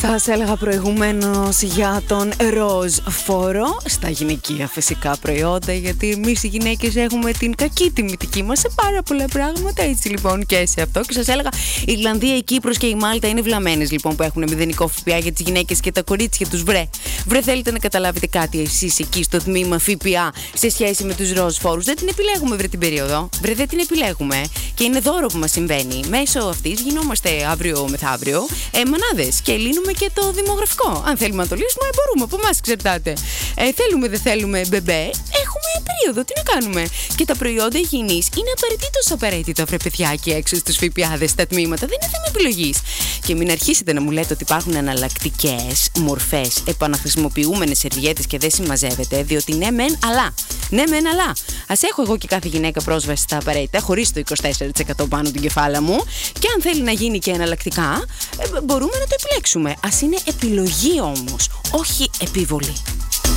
Σας έλεγα προηγουμένως για τον ροζ φόρο στα γυναικεία φυσικά προϊόντα, γιατί εμείς οι γυναίκες έχουμε την κακή τιμητική μας σε πάρα πολλά πράγματα, έτσι λοιπόν και σε αυτό. Και σας έλεγα, η Ιρλανδία, η Κύπρος και η Μάλτα είναι βλαμμένες λοιπόν που έχουν μηδενικό ΦΠΑ για τις γυναίκες και τα κορίτσια τους. Βρε θέλετε να καταλάβετε κάτι εσείς εκεί στο τμήμα ΦΠΑ σε σχέση με τους ροζ φόρους? Δεν την επιλέγουμε την περίοδο, δεν την επιλέγουμε και είναι δώρο που μας συμβαίνει. Μέσω αυτής γινόμαστε αύριο μεθαύριο μανάδες και λύνουμε και το δημογραφικό. Αν θέλουμε να το λύσουμε, μπορούμε, από εμάς εξαρτάται. Θέλουμε, δεν θέλουμε μπεμπέ, έχουμε περίοδο, τι να κάνουμε. Και τα προϊόντα υγιεινής είναι απαραίτητα, βρε παιδιά, και έξω στους ΦΠΑδες, στα τμήματα, δεν είναι θέμα επιλογής. Και μην αρχίσετε να μου λέτε ότι υπάρχουν εναλλακτικές μορφές, επαναχρησιμοποιούμενες σερβιέτες και δεν συμμαζεύεται, διότι ναι μεν αλλά. Ας έχω εγώ και κάθε γυναίκα πρόσβαση στα απαραίτητα, χωρίς το 24% πάνω την κεφάλα μου, και αν θέλει να γίνει και εναλλακτικά, μπορούμε να το επιλέξουμε. Ας είναι επιλογή όμως, όχι επιβολή.